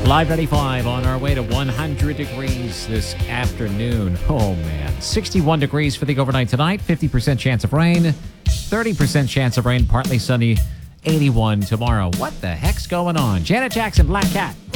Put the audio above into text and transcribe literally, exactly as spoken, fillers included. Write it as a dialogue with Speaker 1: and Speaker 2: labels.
Speaker 1: Live ninety-five on our way to one hundred degrees this afternoon. Oh, man. sixty-one degrees for the overnight tonight. fifty percent chance of rain. thirty percent chance of rain. Partly sunny. eighty-one tomorrow. What the heck's going on? Janet Jackson, Black Cat.